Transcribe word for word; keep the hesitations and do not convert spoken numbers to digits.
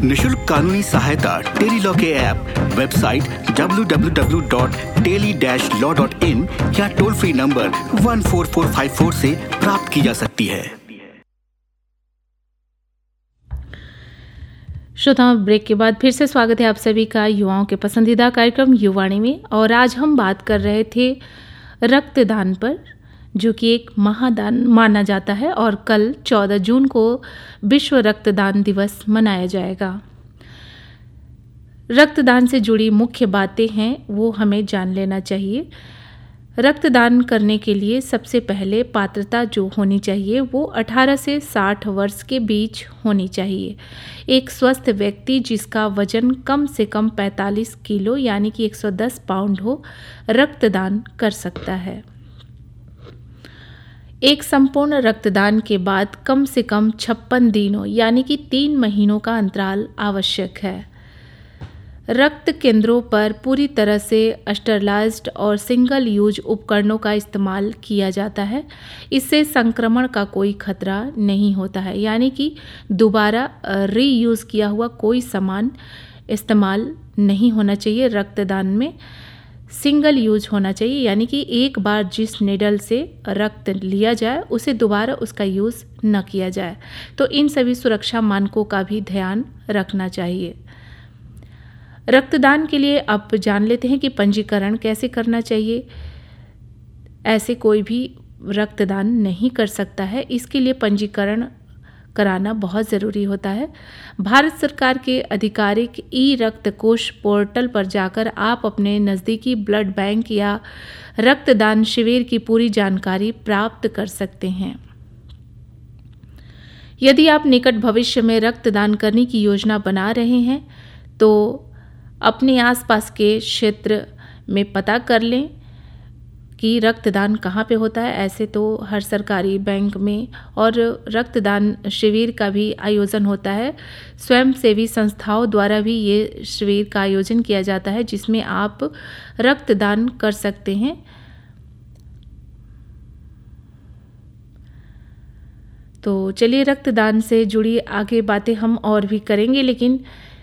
निशुल्क कानूनी सहायता टेली लॉ के app, website W W W dot tele dash law dot in या toll free number one four four five four से प्राप्त की जा सकती है। श्रोताओं, ब्रेक के बाद फिर से स्वागत है आप सभी का युवाओं के पसंदीदा कार्यक्रम युवाणी में। और आज हम बात कर रहे थे रक्तदान पर, जो कि एक महादान माना जाता है और कल चौदह जून को विश्व रक्तदान दिवस मनाया जाएगा। रक्तदान से जुड़ी मुख्य बातें हैं वो हमें जान लेना चाहिए। रक्तदान करने के लिए सबसे पहले पात्रता जो होनी चाहिए वो अठारह से साठ वर्ष के बीच होनी चाहिए। एक स्वस्थ व्यक्ति जिसका वजन कम से कम पैंतालीस किलो यानी कि एक सौ दस पाउंड हो, रक्तदान कर सकता है। एक संपूर्ण रक्तदान के बाद कम से कम छप्पन दिनों यानी कि तीन महीनों का अंतराल आवश्यक है। रक्त केंद्रों पर पूरी तरह से स्टरलाइज्ड और सिंगल यूज उपकरणों का इस्तेमाल किया जाता है। इससे संक्रमण का कोई खतरा नहीं होता है, यानी कि दोबारा रीयूज़ किया हुआ कोई सामान इस्तेमाल नहीं होना चाहिए। रक्तदान में सिंगल यूज होना चाहिए, यानी कि एक बार जिस निडल से रक्त लिया जाए उसे दोबारा उसका यूज़ न किया जाए। तो इन सभी सुरक्षा मानकों का भी ध्यान रखना चाहिए। रक्तदान के लिए अब जान लेते हैं कि पंजीकरण कैसे करना चाहिए। ऐसे कोई भी रक्तदान नहीं कर सकता है, इसके लिए पंजीकरण कराना बहुत ज़रूरी होता है। भारत सरकार के आधिकारिक ई रक्त कोष पोर्टल पर जाकर आप अपने नज़दीकी ब्लड बैंक या रक्तदान शिविर की पूरी जानकारी प्राप्त कर सकते हैं। यदि आप निकट भविष्य में रक्तदान करने की योजना बना रहे हैं तो अपने आसपास के क्षेत्र में पता कर लें कि रक्तदान कहाँ पे होता है। ऐसे तो हर सरकारी बैंक में और रक्तदान शिविर का भी आयोजन होता है। स्वयंसेवी संस्थाओं द्वारा भी ये शिविर का आयोजन किया जाता है जिसमें आप रक्तदान कर सकते हैं। तो चलिए, रक्तदान से जुड़ी आगे बातें हम और भी करेंगे, लेकिन